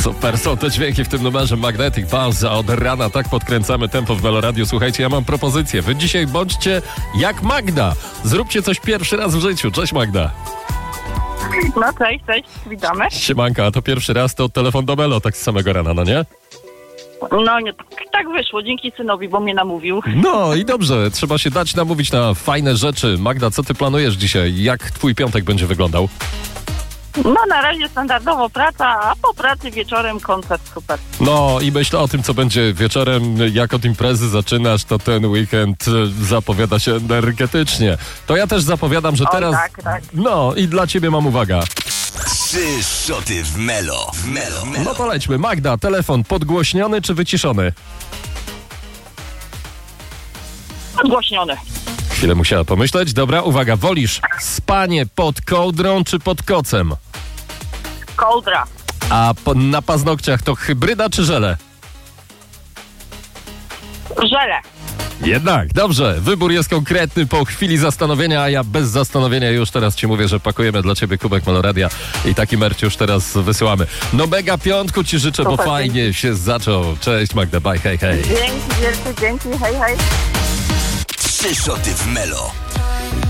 Super, są te dźwięki w tym numerze Magnetic Bounce, a od rana tak podkręcamy tempo w Meloradiu. Słuchajcie, ja mam propozycję. Wy dzisiaj bądźcie jak Magda. Zróbcie coś pierwszy raz w życiu. Cześć Magda. No cześć, witamy. Siemanka, a to pierwszy raz to telefon do Melo, tak z samego rana, no nie? No nie, tak wyszło, dzięki synowi, bo mnie namówił. No i dobrze, trzeba się dać namówić na fajne rzeczy. Magda, co ty planujesz dzisiaj? Jak twój piątek będzie wyglądał? No na razie standardowo praca, a po pracy wieczorem koncert, super. No i myślę o tym, co będzie wieczorem. Jak od imprezy zaczynasz, to ten weekend zapowiada się energetycznie. To ja też zapowiadam, że teraz... Tak. No i dla ciebie mam uwaga. 3 szoty w Melo. No to lećmy. Magda, telefon podgłośniony czy wyciszony? Podgłośnione. Chwilę musiała pomyśleć. Dobra, uwaga. Wolisz spanie pod kołdrą czy pod kocem? Kołdra. A na paznokciach to hybryda czy żele? Żele. Jednak, dobrze. Wybór jest konkretny po chwili zastanowienia, a ja bez zastanowienia już teraz ci mówię, że pakujemy dla ciebie kubek Meloradia i taki merch już teraz wysyłamy. No mega piątku ci życzę, bo Super, fajnie się zaczął. Cześć Magda, bye, hej. Dzięki wielkie, dzięki, hej. 3 szoty w Melo.